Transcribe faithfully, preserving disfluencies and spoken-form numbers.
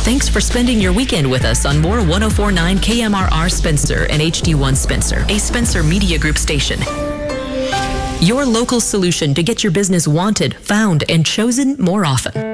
Thanks for spending your weekend with us on more one oh four point nine K M R R Spencer and H D one Spencer, a Spencer Media Group station. Your local solution to get your business wanted, found, and chosen more often.